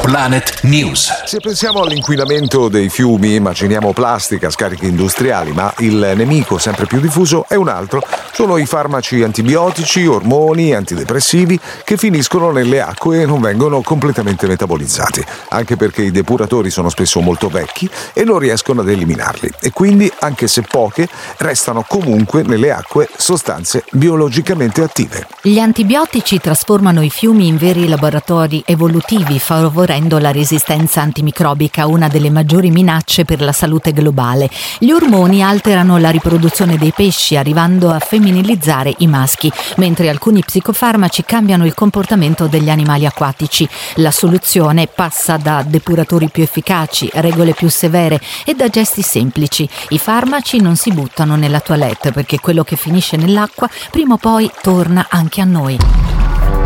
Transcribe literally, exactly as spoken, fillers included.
Planet News. Se pensiamo all'inquinamento dei fiumi, immaginiamo plastica, scariche industriali, ma il nemico sempre più diffuso è un altro. Sono i farmaci antibiotici, ormoni, antidepressivi che finiscono nelle acque e non vengono completamente metabolizzati, anche perché i depuratori sono spesso molto vecchi e non riescono ad eliminarli. E quindi, anche se poche, restano comunque nelle acque sostanze biologicamente attive. Gli antibiotici trasformano i fiumi in veri laboratori evolutivi, favorendo la resistenza antimicrobica, una delle maggiori minacce per la salute globale. Gli ormoni alterano la riproduzione dei pesci, arrivando a femminilizzare i maschi, mentre alcuni psicofarmaci cambiano il comportamento degli animali acquatici. La soluzione passa da depuratori più efficaci, regole più severe e da gesti semplici. I farmaci non si buttano nella toilette, perché quello che finisce nell'acqua prima o poi torna anche a noi.